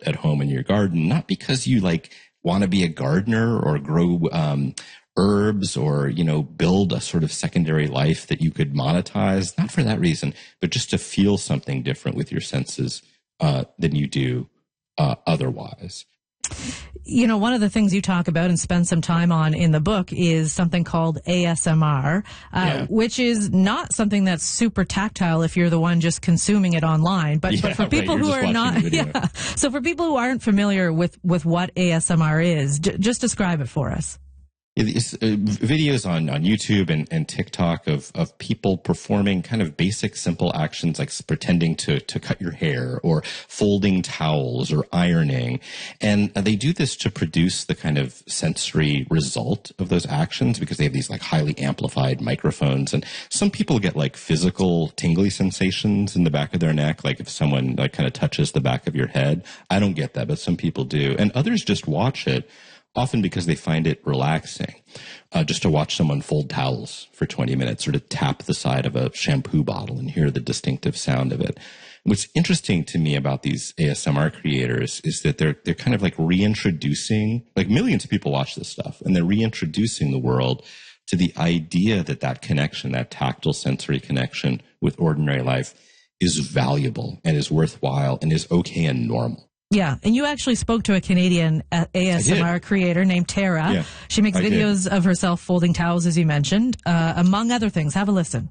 at home in your garden, not because you like want to be a gardener or grow herbs or, build a sort of secondary life that you could monetize, not for that reason, but just to feel something different with your senses than you do otherwise. One of the things you talk about and spend some time on in the book is something called ASMR, which is not something that's super tactile if you're the one just consuming it online. But for people who are not, so for people who aren't familiar with what ASMR is, just describe it for us. It's videos on YouTube and TikTok of people performing kind of basic, simple actions like pretending to cut your hair or folding towels or ironing. And they do this to produce the kind of sensory result of those actions because they have these like highly amplified microphones. And some people get like physical tingly sensations in the back of their neck, like if someone like kind of touches the back of your head. I don't get that, but some people do. And others just watch it, often because they find it relaxing, just to watch someone fold towels for 20 minutes or to tap the side of a shampoo bottle and hear the distinctive sound of it. What's interesting to me about these ASMR creators is that they're kind of like reintroducing, like millions of people watch this stuff, and they're reintroducing the world to the idea that connection, that tactile sensory connection with ordinary life is valuable and is worthwhile and is okay and normal. Yeah, and you actually spoke to a Canadian ASMR creator named Tara. Yeah, she makes videos of herself folding towels, as you mentioned, among other things. Have a listen.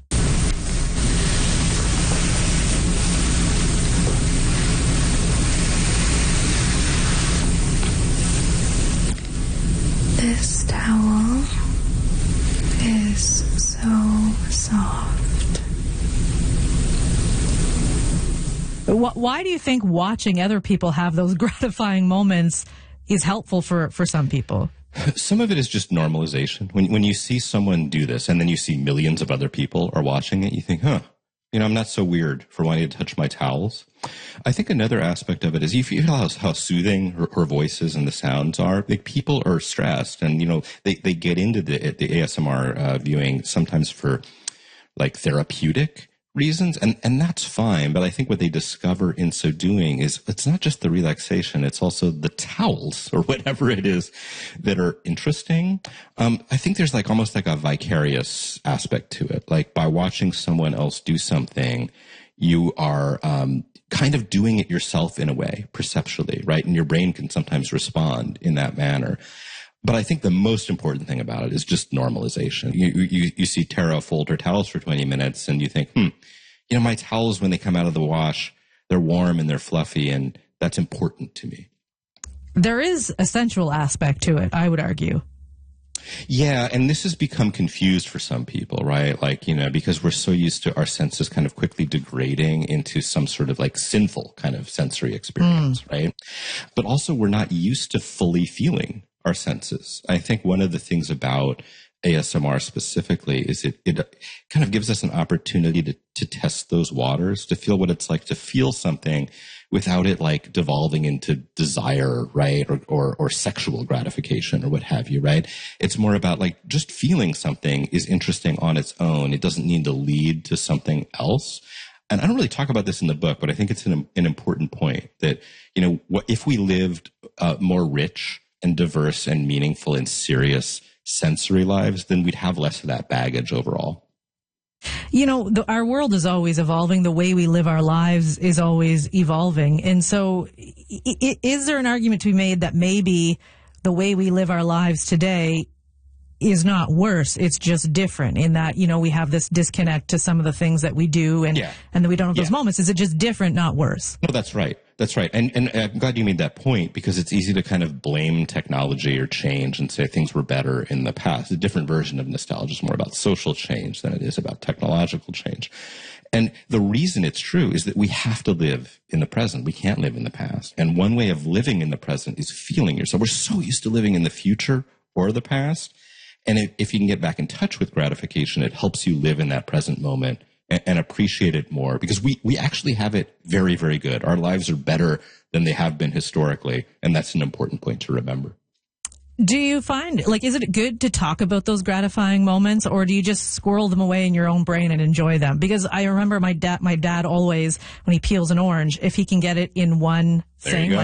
This towel is so soft. Why do you think watching other people have those gratifying moments is helpful for some people? Some of it is just normalization. When you see someone do this and then you see millions of other people are watching it, you think, I'm not so weird for wanting to touch my towels. I think another aspect of it is you feel how soothing her voice is and the sounds are. Like people are stressed and, they get into the ASMR viewing sometimes for like therapeutic reasons, and that's fine. But I think what they discover in so doing is it's not just the relaxation, it's also the towels or whatever it is that are interesting. I think there's like almost like a vicarious aspect to it. Like by watching someone else do something, you are kind of doing it yourself in a way, perceptually, right? And your brain can sometimes respond in that manner. But I think the most important thing about it is just normalization. You see Tara fold her towels for 20 minutes and you think, my towels, when they come out of the wash, they're warm and they're fluffy, and that's important to me. There is a sensual aspect to it, I would argue. Yeah, and this has become confused for some people, right? Like, because we're so used to our senses kind of quickly degrading into some sort of like sinful kind of sensory experience, right? But also we're not used to fully feeling our senses. I think one of the things about ASMR specifically is it kind of gives us an opportunity to test those waters, to feel what it's like to feel something without it like devolving into desire, right? Or sexual gratification or what have you, right? It's more about like just feeling something is interesting on its own. It doesn't need to lead to something else. And I don't really talk about this in the book, but I think it's an important point that, if we lived more rich and diverse and meaningful and serious sensory lives, then we'd have less of that baggage overall. Our world is always evolving. The way we live our lives is always evolving. And so is there an argument to be made that maybe the way we live our lives today is not worse, it's just different in that, we have this disconnect to some of the things that we do and that we don't have those moments. Is it just different, not worse? No, that's right. That's right. And I'm glad you made that point because it's easy to kind of blame technology or change and say things were better in the past. A different version of nostalgia is more about social change than it is about technological change. And the reason it's true is that we have to live in the present. We can't live in the past. And one way of living in the present is feeling yourself. We're so used to living in the future or the past. And if you can get back in touch with gratification, it helps you live in that present moment and appreciate it more because we actually have it very, very good. Our lives are better than they have been historically. And that's an important point to remember. Do you find, is it good to talk about those gratifying moments, or do you just squirrel them away in your own brain and enjoy them? Because I remember my dad always, when he peels an orange, if he can get it in one thing,